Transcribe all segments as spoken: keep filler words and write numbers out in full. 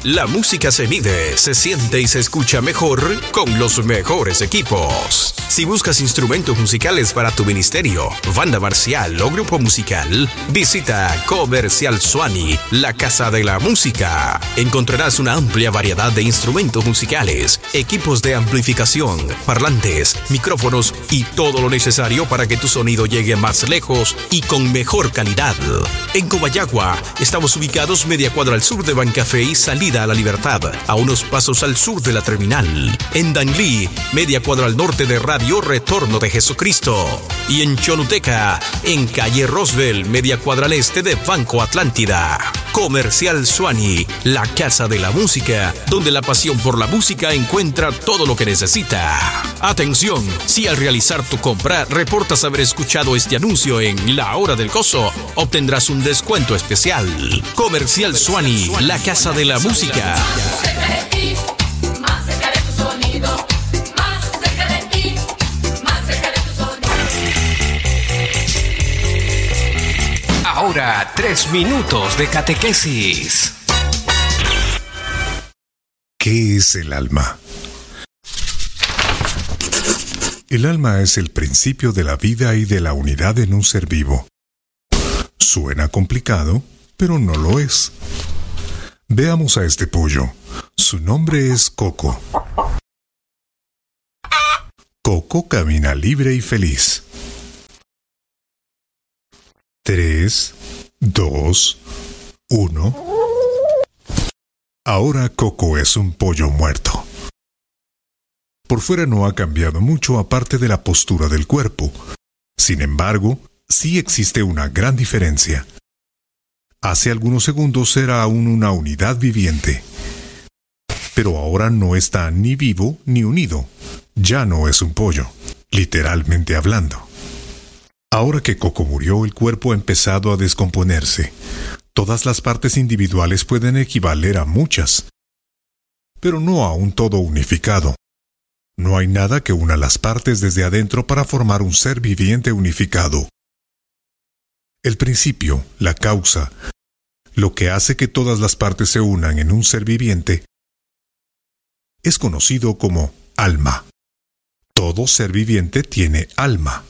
La música se mide, se siente y se escucha mejor con los mejores equipos. Si buscas instrumentos musicales para tu ministerio, banda marcial o grupo musical, visita Comercial Suani, la casa de la música. Encontrarás una amplia variedad de instrumentos musicales, equipos de amplificación, parlantes, micrófonos y todo lo necesario para que tu sonido llegue más lejos y con mejor calidad. En Comayagua, estamos ubicados media cuadra al sur de Bancafé y salida a La Libertad, a unos pasos al sur de la terminal. En Danlí, media cuadra al norte de Radio Retorno de Jesucristo. Y en Choluteca, en calle Roswell, media cuadra al este de Banco Atlántida. Comercial Suani, la casa de la música, donde la pasión por la música encuentra todo lo que necesita. Atención, si al realizar tu compra reportas haber escuchado este anuncio en La Hora del Gozo, obtendrás un descuento especial. Comercial Suani, la casa de la música. Ahora, tres minutos de catequesis. ¿Qué es el alma? El alma es el principio de la vida y de la unidad en un ser vivo. Suena complicado, pero no lo es. Veamos a este pollo. Su nombre es Coco. Coco camina libre y feliz. Tres, dos, uno. Ahora Coco es un pollo muerto. Por fuera no ha cambiado mucho aparte de la postura del cuerpo. Sin embargo, sí existe una gran diferencia. Hace algunos segundos era aún una unidad viviente. Pero ahora no está ni vivo ni unido. Ya no es un pollo, literalmente hablando. Ahora que Coco murió, el cuerpo ha empezado a descomponerse. Todas las partes individuales pueden equivaler a muchas, pero no a un todo unificado. No hay nada que una las partes desde adentro para formar un ser viviente unificado. El principio, la causa, lo que hace que todas las partes se unan en un ser viviente, es conocido como alma. Todo ser viviente tiene alma.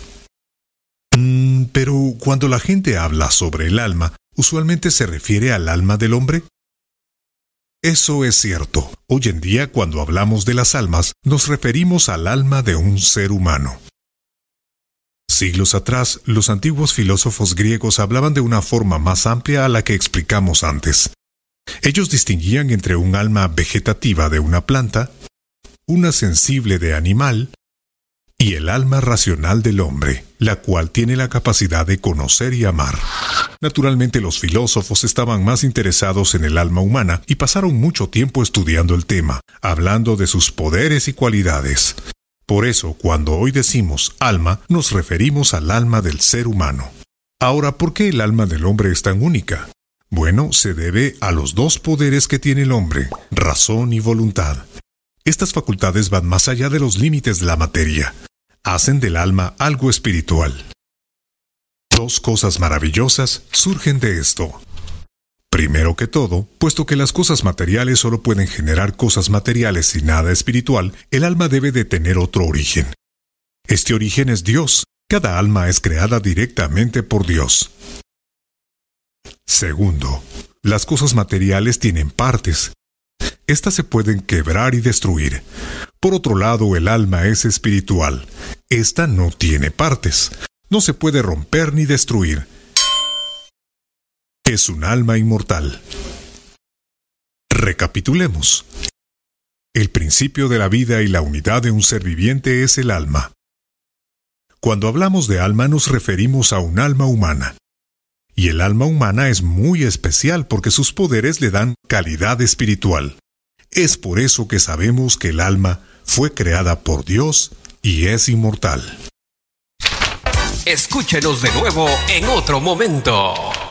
Mm, pero cuando la gente habla sobre el alma, ¿usualmente se refiere al alma del hombre? Eso es cierto. Hoy en día, cuando hablamos de las almas, nos referimos al alma de un ser humano. Siglos atrás, los antiguos filósofos griegos hablaban de una forma más amplia a la que explicamos antes. Ellos distinguían entre un alma vegetativa de una planta, una sensible de animal, y el alma racional del hombre, la cual tiene la capacidad de conocer y amar. Naturalmente, los filósofos estaban más interesados en el alma humana y pasaron mucho tiempo estudiando el tema, hablando de sus poderes y cualidades. Por eso, cuando hoy decimos alma, nos referimos al alma del ser humano. Ahora, ¿por qué el alma del hombre es tan única? Bueno, se debe a los dos poderes que tiene el hombre, razón y voluntad. Estas facultades van más allá de los límites de la materia. Hacen del alma algo espiritual. Dos cosas maravillosas surgen de esto. Primero que todo, puesto que las cosas materiales solo pueden generar cosas materiales y nada espiritual, el alma debe de tener otro origen. Este origen es Dios. Cada alma es creada directamente por Dios. Segundo, las cosas materiales tienen partes. Estas se pueden quebrar y destruir. Por otro lado, el alma es espiritual. Esta no tiene partes. No se puede romper ni destruir. Es un alma inmortal. Recapitulemos. El principio de la vida y la unidad de un ser viviente es el alma. Cuando hablamos de alma nos referimos a un alma humana. Y el alma humana es muy especial porque sus poderes le dan calidad espiritual. Es por eso que sabemos que el alma fue creada por Dios y es inmortal. Escúchenos de nuevo en otro momento.